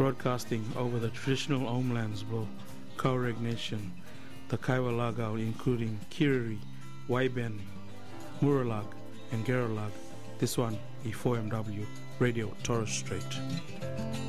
broadcasting over the traditional homelands of Tuareg Nation, the Kaiwa Lagao, including Kiriri, Waiben, Muralag, and Geralag. This one is 4MW Radio Torres Strait.